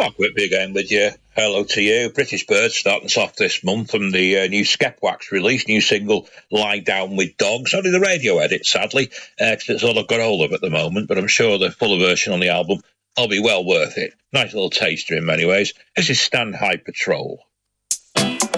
Back with me again with you. Hello to you. British Birds starting us off this month from the new Skepwax release, new single Lie Down with Dogs. Only the radio edit, sadly, because it's all I've got hold of at the moment, but I'm sure the fuller version on the album will be well worth it. Nice little taster in many ways. This is Stand High Patrol.